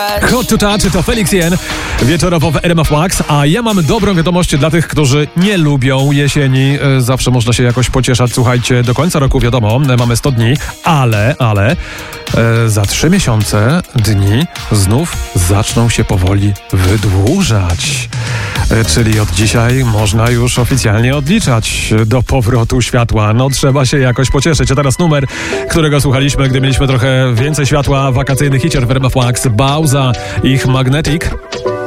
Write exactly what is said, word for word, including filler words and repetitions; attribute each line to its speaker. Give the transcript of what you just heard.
Speaker 1: touch.
Speaker 2: Hot to touch to Felix Jen wieczorowo w R M F Max, a ja mam dobrą wiadomość dla tych, którzy nie lubią jesieni. Zawsze można się jakoś pocieszać. Słuchajcie, do końca roku wiadomo, mamy sto dni, ale, ale e, za trzy miesiące dni znów zaczną się powoli wydłużać. E, czyli od dzisiaj można już oficjalnie odliczać do powrotu światła. No trzeba się jakoś pocieszyć. A teraz numer, którego słuchaliśmy, gdy mieliśmy trochę więcej światła, wakacyjny hicior w R M F Max, Bauza, ich Magnetic.